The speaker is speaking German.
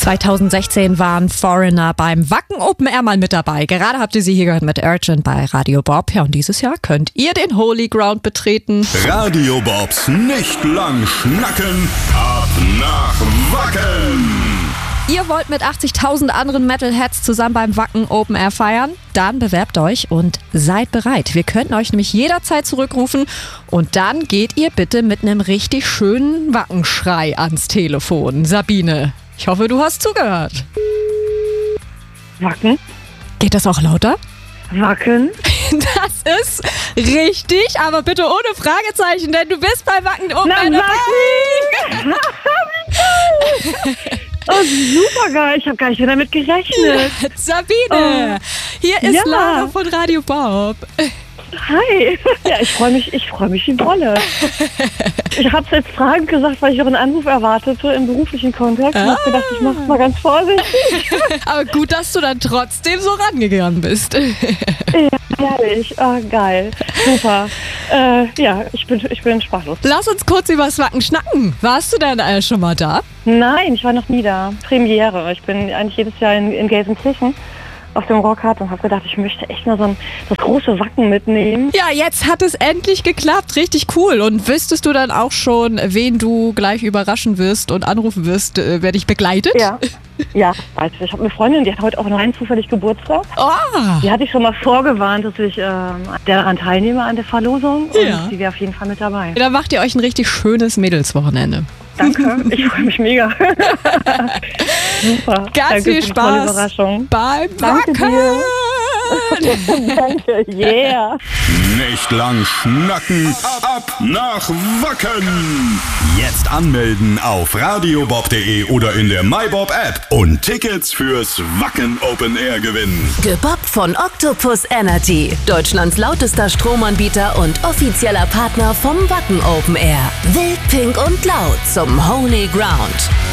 2016 waren Foreigner beim Wacken Open Air mal mit dabei. Gerade habt ihr sie hier gehört mit Urgent bei Radio Bob. Ja, und dieses Jahr könnt ihr den Holy Ground betreten. Radio Bobs nicht lang schnacken, ab nach Wacken. Ihr wollt mit 80.000 anderen Metalheads zusammen beim Wacken Open Air feiern? Dann bewerbt euch und seid bereit. Wir könnten euch nämlich jederzeit zurückrufen und dann geht ihr bitte mit einem richtig schönen Wackenschrei ans Telefon. Sabine, ich hoffe, du hast zugehört. Wacken? Geht das auch lauter? Wacken? Das ist richtig, aber bitte ohne Fragezeichen, denn du bist bei Wacken Open Air dabei. Oh, super geil. Ich habe gar nicht damit gerechnet. Sabine, hier ist Lara von Radio Bob. Hi. Ja, ich freue mich wie Wolle. Ich habe es jetzt fragend gesagt, weil ich euren Anruf erwartete im beruflichen Kontext. Und habe gedacht, ich mache es mal ganz vorsichtig. Aber gut, dass du dann trotzdem so rangegangen bist. Ja, herrlich. Oh, geil. Super. Ja, ich bin sprachlos. Lass uns kurz über das Wacken schnacken. Warst du denn schon mal da? Nein, ich war noch nie da. Premiere. Ich bin eigentlich jedes Jahr in Gelsenkirchen auf dem Rockhard und habe gedacht, ich möchte echt mal das große Wacken mitnehmen. Ja, jetzt hat es endlich geklappt. Richtig cool. Und wüsstest du dann auch schon, wen du gleich überraschen wirst und anrufen wirst, wer dich begleitet? Ja, weiß ich. Ich habe eine Freundin, die hat heute auch rein zufällig Geburtstag. Oh. Die hatte ich schon mal vorgewarnt, dass ich daran teilnehme an der Verlosung. Und die wäre auf jeden Fall mit dabei. Dann macht ihr euch ein richtig schönes Mädelswochenende. Danke, ich freue mich mega. Super. Ganz viel Spaß beim Wacken. Danke, yeah. Nicht lang schnacken, ab nach Wacken. Jetzt anmelden auf radiobob.de oder in der MyBob App und Tickets fürs Wacken Open Air gewinnen. Gebobbt von Octopus Energy, Deutschlands lautester Stromanbieter und offizieller Partner vom Wacken Open Air. Wild, pink und laut zum Holy Ground.